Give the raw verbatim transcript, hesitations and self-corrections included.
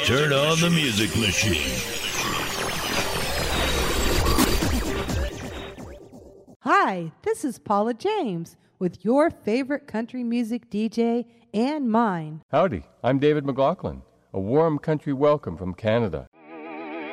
turn on the music machine. Hi, this is Paula James with your favorite country music D J and mine. Howdy, I'm David McLaughlin. A warm country welcome from Canada.